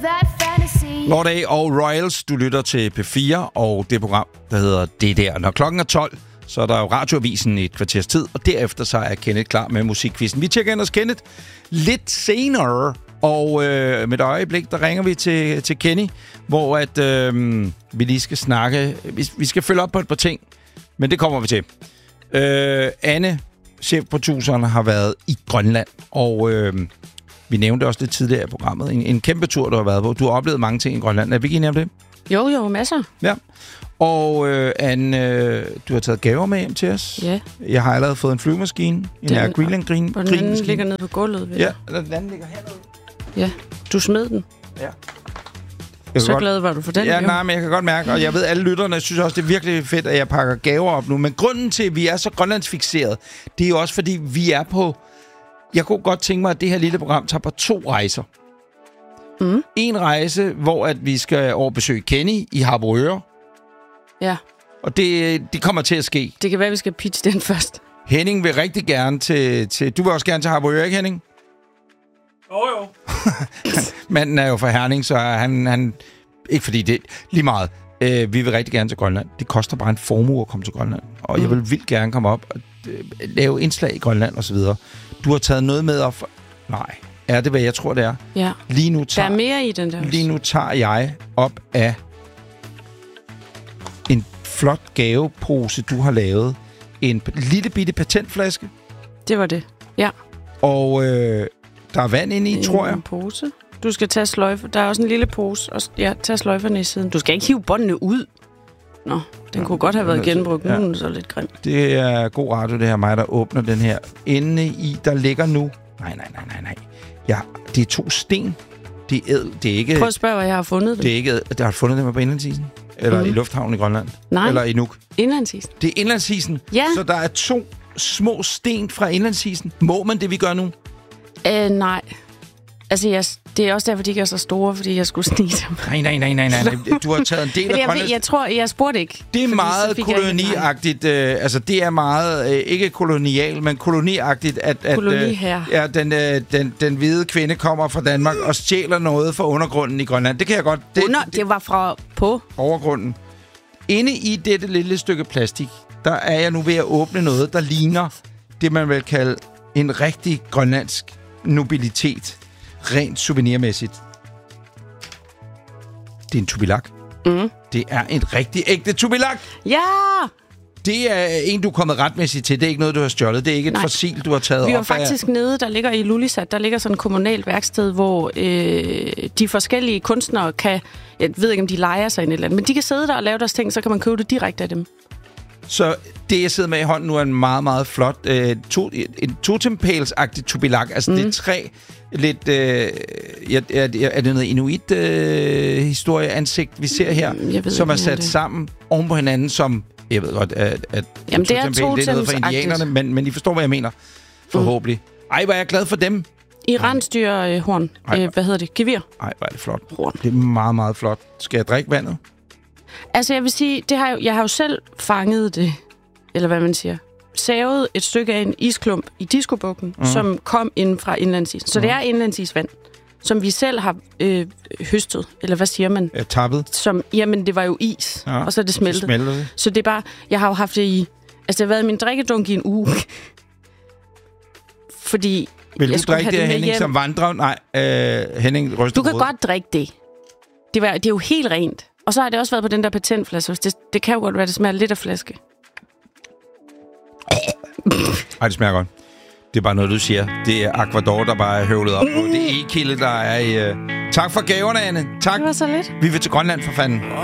Lord A og Royals, du lytter til P4 og det program, der hedder Det Der. Når klokken er 12, så er der jo radioavisen i et kvarters tid, og derefter så er Kenneth klar med musikquizzen. Vi tjekker ind hos Kenneth lidt senere, og med et øjeblik, der ringer vi til Kenny, hvor at, vi lige skal snakke. Vi skal følge op på et par ting, men det kommer vi til. Anne, chefproduceren, har været i Grønland, og vi nævnte også lidt tidligere i programmet. En kæmpe tur, du har været på. Du har oplevet mange ting i Grønland. Er vi ikke enige om det? Jo, masser. Ja. Og Anne, du har taget gaver med hjem til os. Ja. Jeg har allerede fået en flyvemaskine. En Air Greenland. Og den anden ligger nede på gulvet. Ja, eller den anden ligger hernede. Ja, du smed den. Ja. Så glad var du for den. Ja, nej, men jeg kan godt mærke, og jeg ved, alle lytterne synes også, det er virkelig fedt, at jeg pakker gaver op nu. Men grunden til, at vi er så grønlandsfikseret, det er jo også, fordi vi er på... Jeg kunne godt tænke mig, at det her lille program tager på 2 rejser. En rejse, hvor at vi skal over besøge Kenny i Harboøre. Ja. Og det kommer til at ske. Det kan være, vi skal pitche den først. Henning vil rigtig gerne til... Du vil også gerne til Harboøre, ikke Henning? Jo. Manden er jo fra Herning, så han ikke fordi det lige meget. Vi vil rigtig gerne til Grønland. Det koster bare en formue at komme til Grønland. Og jeg vil vildt gerne komme op og lave indslag i Grønland og så videre. Du har taget noget med op. Nej, er det hvad jeg tror det er? Ja. Der er mere i den der. Lige nu tager jeg op af en flot gavepose, du har lavet. En lille bitte patentflaske. Det var det. Ja. Og der er vand inde i, tror jeg. En pose. Du skal tage sløjfer. Der er også en lille pose. Og tage sløjferne i siden. Du skal ikke hive båndene ud. Nå, den kunne godt have været genbrugt. Nu er den så lidt grim. Det er god radio, det her mig, der åbner den her. Inde i, der ligger nu... Nej. Ja, det er 2 sten. Det er ædel. Det er ikke... Prøv at spørge, hvor jeg har fundet det. Det er ikke ædel. Der har fundet det med på indlandsisen? Eller i lufthavnen i Grønland? Nej. Eller i Nuuk? Indlandsisen. Det er indlandsisen? Ja. Så der er 2 små sten fra indlandsisen. Må man det, vi gør nu? Nej. Altså, det er også derfor, de ikke er så store, fordi jeg skulle snige dem. Nej. Du har taget en del af Grønland. Jeg spurgte ikke. Det er meget koloniagtigt. Altså, det er meget, ikke kolonial, men koloniagtigt, at her. Den hvide kvinde kommer fra Danmark og stjæler noget fra undergrunden i Grønland. Det kan jeg godt... Det var fra på? Overgrunden. Inde i dette lille stykke plastik, der er jeg nu ved at åbne noget, der ligner det, man vil kalde en rigtig grønlandsk nobilitet. Rent souvenirmæssigt. Det er en tubilak. Det er en rigtig ægte tubilak. Ja! Det er en, du er kommet retmæssigt til. Det er ikke noget, du har stjålet. Det er ikke et fossil, du har taget op. Vi var faktisk nede, der ligger i Lulisat, der ligger sådan et kommunalt værksted, hvor de forskellige kunstnere kan... Jeg ved ikke, om de leger sig ind et eller andet, men de kan sidde der og lave deres ting, så kan man købe det direkte af dem. Så det, jeg sidder med i hånden nu, er en meget, meget flot en totempæls-agtig tubilak. Altså, det er 3 lidt... er det noget inuit-historie-ansigt, vi ser her, som er sat sammen oven på hinanden, som... Jeg ved godt, at jamen, det er noget for indianerne, men I forstår, hvad jeg mener. Forhåbentlig. Ej, hvor er jeg glad for dem. I rensdyrhorn. Hvad hedder det? Gevir. Ej, hvor er det flot. Horn. Det er meget, meget flot. Skal jeg drikke vandet? Altså, jeg vil sige, jeg har jo selv fanget det, eller hvad man siger, savet et stykke af en isklump i Diskobukken, som kom ind fra indlandsisen. Så det er indlandsisvand, som vi selv har høstet, eller hvad siger man? Tappet? Jamen, det var jo is, og så er det smeltet. Så det er bare, jeg har jo haft det i, altså det har været i min drikkedunk i en uge. Fordi vil du drikke det af Henning som vandrer? Nej, Henning ryster. Du kan godt drikke det. Det er jo helt rent. Og så har det også været på den der patentflaske. Det kan jo godt være, det smager lidt af flaske. Ej, det smager godt. Det er bare noget, du siger. Det er Aquador, der bare er høvlet op. Og det er E-kilde, der er i... Tak for gaverne, Anne. Tak. Det var så lidt. Vi vil til Grønland, for fanden.